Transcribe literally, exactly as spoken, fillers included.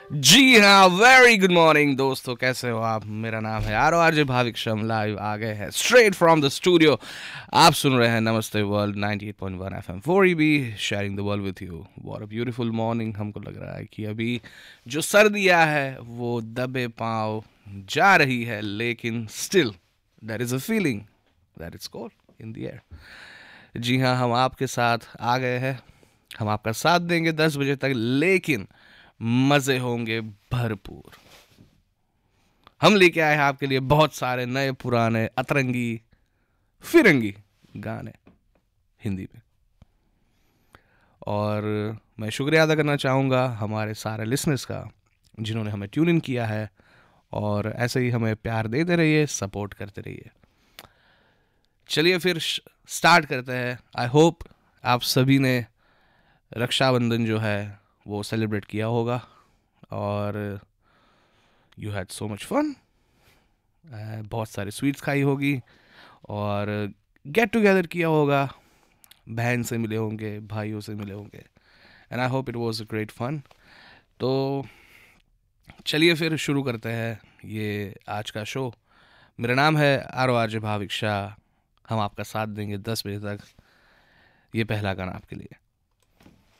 जी हाँ, very good morning दोस्तों, कैसे हो आप। मेरा नाम है आर आर जे भाविक शम। लाइव आ गए हैं स्ट्रेट फ्रॉम द स्टूडियो। आप सुन रहे हैं नमस्ते world ninety eight point one FM four E B, sharing the world with you. What a beautiful morning. हमको लग रहा है कि अभी जो सर्दियाँ है वो दबे पाँव जा रही है, लेकिन still there is a feeling that it's cold in the air. जी हाँ, हम आपके साथ आ गए हैं। हम आपका साथ देंगे दस बजे तक, लेकिन मजे होंगे भरपूर। हम लेके आए हैं आपके लिए बहुत सारे नए पुराने अतरंगी फिरंगी गाने हिंदी में। और मैं शुक्रिया अदा करना चाहूँगा हमारे सारे लिसनर्स का जिन्होंने हमें ट्यून इन किया है, और ऐसे ही हमें प्यार देते रहिए, सपोर्ट करते रहिए। चलिए फिर स्टार्ट करते हैं। आई होप आप सभी ने रक्षाबंधन जो है वो सेलिब्रेट किया होगा, और you had so much fun. बहुत सारी स्वीट्स खाई होगी, और गेट टुगेदर किया होगा, बहन से मिले होंगे, भाइयों से मिले होंगे, and I hope it was a great fun. तो चलिए फिर शुरू करते हैं ये आज का शो। मेरा नाम है are R J Bhavik Shah. हम आपका साथ देंगे दस बजे तक। ये पहला गाना आपके लिए।